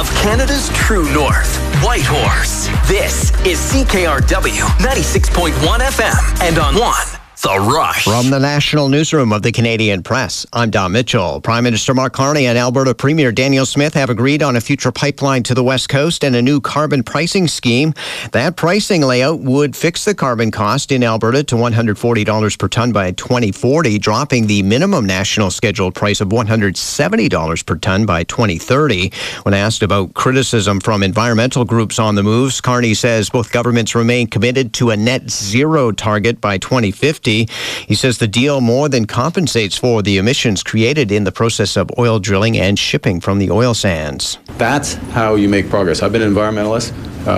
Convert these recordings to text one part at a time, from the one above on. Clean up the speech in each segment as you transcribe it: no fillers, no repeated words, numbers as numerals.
of Canada's true north, Whitehorse. This is CKRW 96.1 FM and on 1. The Rush. From the National Newsroom of the Canadian Press, I'm Don Mitchell. Prime Minister Mark Carney and Alberta Premier Danielle Smith have agreed on a future pipeline to the West Coast and a new carbon pricing scheme. That pricing layout would fix the carbon cost in Alberta to $140 per tonne by 2040, dropping the minimum national scheduled price of $170 per tonne by 2030. When asked about criticism from environmental groups on the moves, Carney says both governments remain committed to a net zero target by 2050. He says the deal more than compensates for the emissions created in the process of oil drilling and shipping from the oil sands. That's how you make progress. I've been an environmentalist,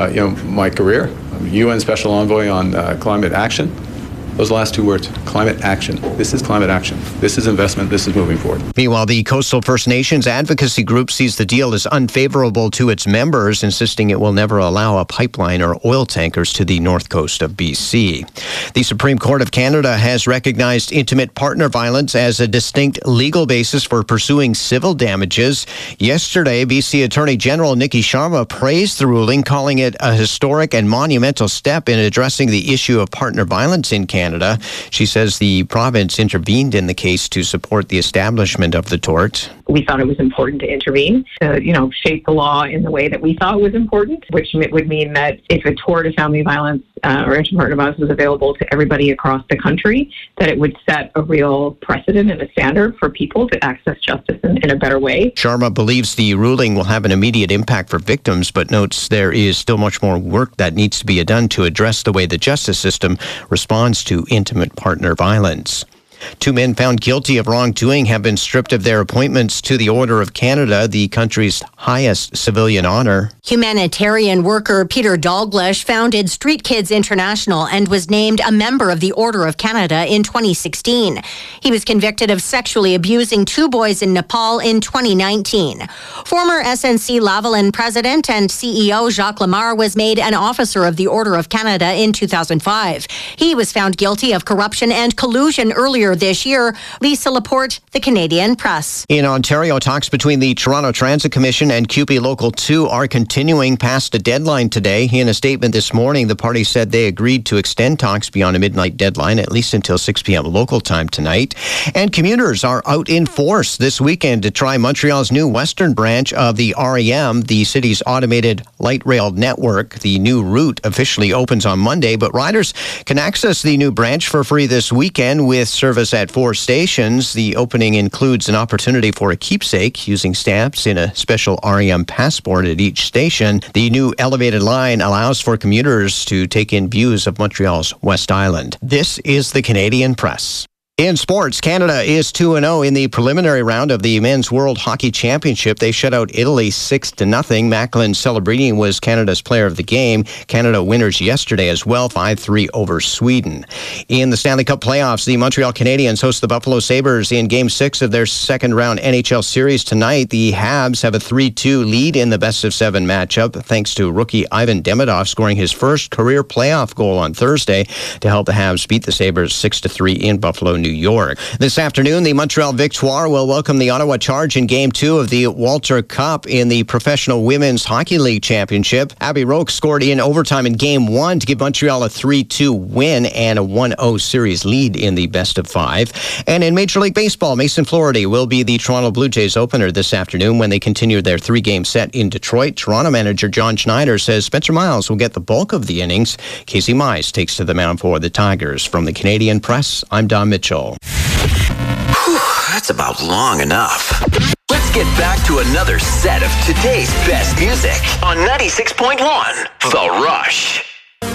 my career. I'm UN Special Envoy on climate action. Those last two words, climate action. This is climate action. This is investment. This is moving forward. Meanwhile, the Coastal First Nations advocacy group sees the deal as unfavorable to its members, insisting it will never allow a pipeline or oil tankers to the north coast of BC. The Supreme Court of Canada has recognized intimate partner violence as a distinct legal basis for pursuing civil damages. Yesterday, BC Attorney General Nikki Sharma praised the ruling, calling it a historic and monumental step in addressing the issue of partner violence in Canada. She says the province intervened in the case to support the establishment of the tort. We thought it was important to intervene, to shape the law in the way that we thought was important, which would mean that if a tort of family violence or inter-partner violence was available to everybody across the country, that it would set a real precedent and a standard for people to access justice in a better way. Sharma believes the ruling will have an immediate impact for victims, but notes there is still much more work that needs to be done to address the way the justice system responds to intimate partner violence. Two men found guilty of wrongdoing have been stripped of their appointments to the Order of Canada, the country's highest civilian honor. Humanitarian worker Peter Dalglish founded Street Kids International and was named a member of the Order of Canada in 2016. He was convicted of sexually abusing two boys in Nepal in 2019. Former SNC Lavalin president and CEO Jacques Lamar was made an officer of the Order of Canada in 2005. He was found guilty of corruption and collusion earlier this year. Lisa Laporte, the Canadian Press. In Ontario, talks between the Toronto Transit Commission and CUPE Local 2 are continuing past a deadline today. In a statement this morning, the parties said they agreed to extend talks beyond a midnight deadline, at least until 6 p.m. local time tonight. And commuters are out in force this weekend to try Montreal's new western branch of the REM, the city's automated light rail network. The new route officially opens on Monday, but riders can access the new branch for free this weekend with service at 4 stations. The opening includes an opportunity for a keepsake using stamps in a special REM passport at each station. The new elevated line allows for commuters to take in views of Montreal's West Island. This is the Canadian Press. In sports, Canada is 2-0 in the preliminary round of the Men's World Hockey Championship. They shut out Italy 6-0. Macklin Celebrini was Canada's player of the game. Canada winners yesterday as well, 5-3 over Sweden. In the Stanley Cup playoffs, the Montreal Canadiens host the Buffalo Sabres in Game 6 of their second-round NHL series tonight. The Habs have a 3-2 lead in the best-of-7 matchup, thanks to rookie Ivan Demidov scoring his first career playoff goal on Thursday to help the Habs beat the Sabres 6-3 in Buffalo, New York. This afternoon, the Montreal Victoire will welcome the Ottawa Charge in Game 2 of the Walter Cup in the Professional Women's Hockey League Championship. Abby Roque scored in overtime in Game 1 to give Montreal a 3-2 win and a 1-0 series lead in the best-of-5. And in Major League Baseball, Mason Flaherty will be the Toronto Blue Jays opener this afternoon when they continue their 3-game set in Detroit. Toronto manager John Schneider says Spencer Miles will get the bulk of the innings. Casey Mize takes to the mound for the Tigers. From the Canadian Press, I'm Don Mitchell. Whew, that's about long enough. Let's get back to another set of today's best music on 96.1 The Rush.